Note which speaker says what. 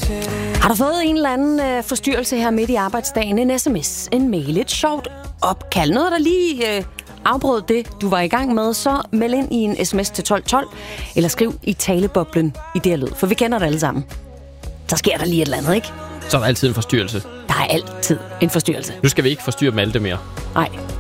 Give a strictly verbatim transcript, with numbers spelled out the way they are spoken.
Speaker 1: Har du fået en eller anden øh, forstyrrelse her midt i arbejdsdagen? En sms, en mail, et sjovt opkald, noget der lige øh, afbrød det, du var i gang med, så meld ind i en sms til tolv tolv, eller skriv i taleboblen i det her lyd, for vi kender det alle sammen. Så sker der lige et eller andet, ikke?
Speaker 2: Så er der altid en forstyrrelse.
Speaker 1: Der er altid en forstyrrelse.
Speaker 2: Nu skal vi ikke forstyrre Malte mere.
Speaker 1: Nej.